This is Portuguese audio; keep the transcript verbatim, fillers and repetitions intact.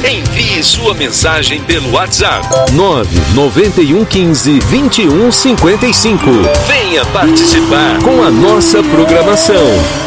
Envie sua mensagem pelo WhatsApp nove nove um quinze, vinte e um cinquenta e cinco. Venha participar com a nossa programação.